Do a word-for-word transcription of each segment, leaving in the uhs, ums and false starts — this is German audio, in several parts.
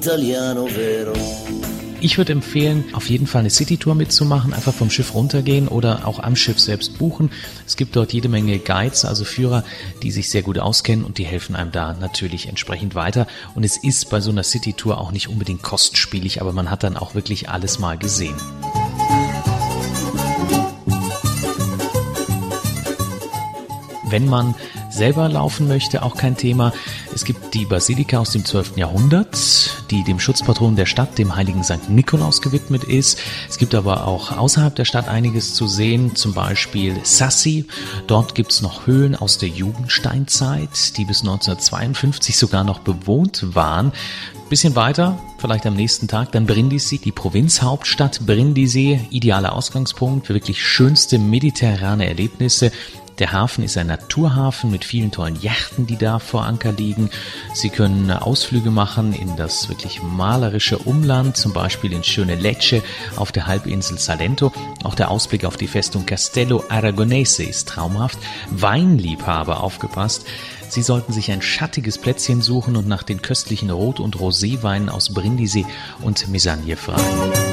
italiano vero. Ich würde empfehlen, auf jeden Fall eine Citytour mitzumachen, einfach vom Schiff runtergehen oder auch am Schiff selbst buchen. Es gibt dort jede Menge Guides, also Führer, die sich sehr gut auskennen und die helfen einem da natürlich entsprechend weiter. Und es ist bei so einer Citytour auch nicht unbedingt kostspielig, aber man hat dann auch wirklich alles mal gesehen. Wenn man selber laufen möchte, auch kein Thema. Es gibt die Basilika aus dem zwölften Jahrhundert, die dem Schutzpatron der Stadt, dem heiligen Sankt Nikolaus, gewidmet ist. Es gibt aber auch außerhalb der Stadt einiges zu sehen, zum Beispiel Sassi. Dort gibt es noch Höhlen aus der Jugendsteinzeit, die bis neunzehnhundertzweiundfünfzig sogar noch bewohnt waren. Bisschen weiter, vielleicht am nächsten Tag, dann Brindisi, die Provinzhauptstadt Brindisi, idealer Ausgangspunkt für wirklich schönste mediterrane Erlebnisse. Der Hafen ist ein Naturhafen mit vielen tollen Yachten, die da vor Anker liegen. Sie können Ausflüge machen in das wirklich malerische Umland, zum Beispiel in schöne Lecce auf der Halbinsel Salento. Auch der Ausblick auf die Festung Castello Aragonese ist traumhaft. Weinliebhaber, aufgepasst! Sie sollten sich ein schattiges Plätzchen suchen und nach den köstlichen Rot- und Roséweinen aus Brindisi und Mesagne fragen.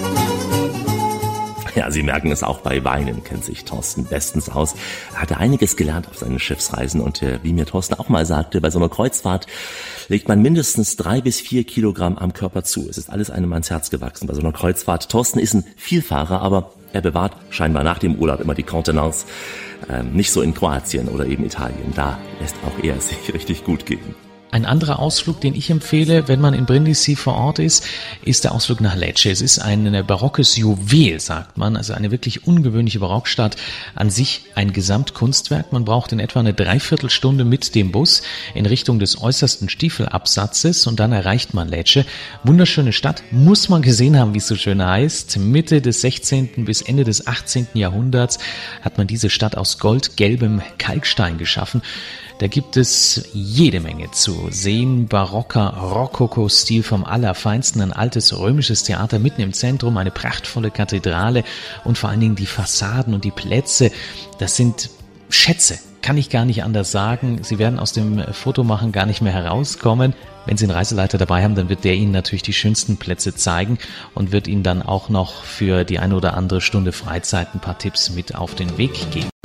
Ja, Sie merken es, auch bei Weinen kennt sich Thorsten bestens aus. Er hatte einiges gelernt auf seinen Schiffsreisen und äh, wie mir Thorsten auch mal sagte, bei so einer Kreuzfahrt legt man mindestens drei bis vier Kilogramm am Körper zu. Es ist alles einem ans Herz gewachsen bei so einer Kreuzfahrt. Thorsten ist ein Vielfahrer, aber er bewahrt scheinbar nach dem Urlaub immer die Kontenance. Ähm, nicht so in Kroatien oder eben Italien. Da lässt auch er es sich richtig gut gehen. Ein anderer Ausflug, den ich empfehle, wenn man in Brindisi vor Ort ist, ist der Ausflug nach Lecce. Es ist ein barockes Juwel, sagt man, also eine wirklich ungewöhnliche Barockstadt. An sich ein Gesamtkunstwerk. Man braucht in etwa eine Dreiviertelstunde mit dem Bus in Richtung des äußersten Stiefelabsatzes und dann erreicht man Lecce. Wunderschöne Stadt, muss man gesehen haben, wie es so schön heißt. Mitte des sechzehnten bis Ende des achtzehnten Jahrhunderts hat man diese Stadt aus goldgelbem Kalkstein geschaffen. Da gibt es jede Menge zu sehen. Barocker Rokoko-Stil vom Allerfeinsten, ein altes römisches Theater mitten im Zentrum, eine prachtvolle Kathedrale und vor allen Dingen die Fassaden und die Plätze. Das sind Schätze, kann ich gar nicht anders sagen. Sie werden aus dem Fotomachen gar nicht mehr herauskommen. Wenn Sie einen Reiseleiter dabei haben, dann wird der Ihnen natürlich die schönsten Plätze zeigen und wird Ihnen dann auch noch für die eine oder andere Stunde Freizeit ein paar Tipps mit auf den Weg geben.